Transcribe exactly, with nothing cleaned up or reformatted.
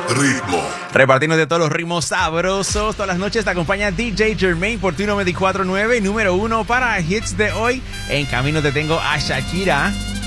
ritmo. Repartiendo de todos los ritmos sabrosos. Todas las noches te acompaña D J Jermaine por tu noventa y cuatro punto nueve, número uno para hits de hoy. En camino te tengo a Shakira.